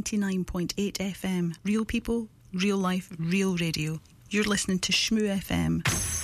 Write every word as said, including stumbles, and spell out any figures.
ninety-nine point eight F M. Real people, real life, real radio. You're listening to Shmoo F M.